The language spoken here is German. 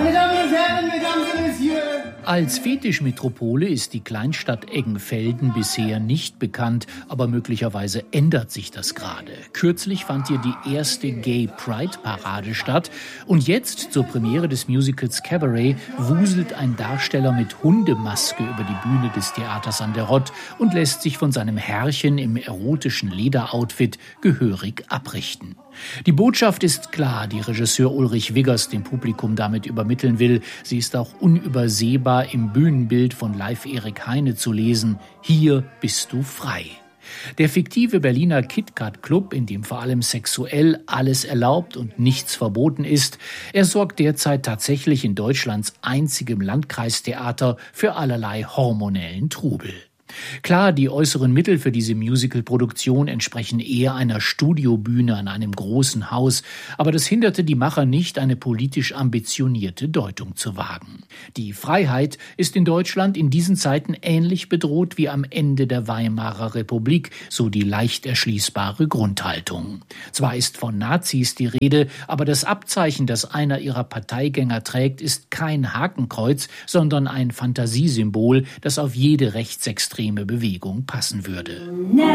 Als Fetischmetropole ist die Kleinstadt Eggenfelden bisher nicht bekannt, aber möglicherweise ändert sich das gerade. Kürzlich fand hier die erste Gay Pride Parade statt und jetzt zur Premiere des Musicals Cabaret wuselt ein Darsteller mit Hundemaske über die Bühne des Theaters an der Rott und lässt sich von seinem Herrchen im erotischen Lederoutfit gehörig abrichten. Die Botschaft ist klar, die Regisseur Ulrich Wiggers dem Publikum damit übermitteln will. Sie ist auch unübersehbar im Bühnenbild von Leif Erik Heine zu lesen. Hier bist du frei. Der fiktive Berliner KitKat-Club, in dem vor allem sexuell alles erlaubt und nichts verboten ist, er sorgt derzeit tatsächlich in Deutschlands einzigem Landkreistheater für allerlei hormonellen Trubel. Klar, die äußeren Mittel für diese Musical-Produktion entsprechen eher einer Studiobühne an einem großen Haus, aber das hinderte die Macher nicht, eine politisch ambitionierte Deutung zu wagen. Die Freiheit ist in Deutschland in diesen Zeiten ähnlich bedroht wie am Ende der Weimarer Republik, so die leicht erschließbare Grundhaltung. Zwar ist von Nazis die Rede, aber das Abzeichen, das einer ihrer Parteigänger trägt, ist kein Hakenkreuz, sondern ein Fantasiesymbol, das auf jede rechtsextreme Bewegung passen würde.